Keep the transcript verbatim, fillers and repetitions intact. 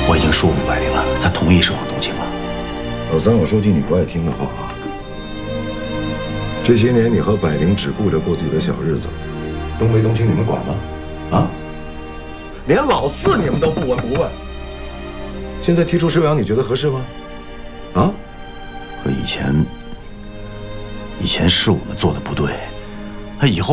我已经说服百灵了，他同意收养冬青了。 老三，我说句你不爱听的话啊。这些年你和百灵只顾着过自己的小日子，冬梅、冬青你们管吗？啊？连老四你们都不闻不问，现在提出收养，你觉得合适吗？啊？ 和以前，以前是我们做的不对，他以后。